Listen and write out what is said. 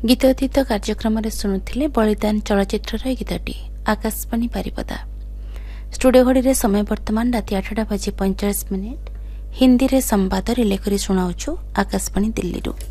गीततीत कार्यक्रम शुणुले बलिदान चलचित्र गीतटी आकाशवाणी बारिपदा। स्टूडियो घड़ी समय वर्तमान राति 8:45 हिंदी रे संवाद रिले करी शुणाउछु आकाशवाणी दिल्ली।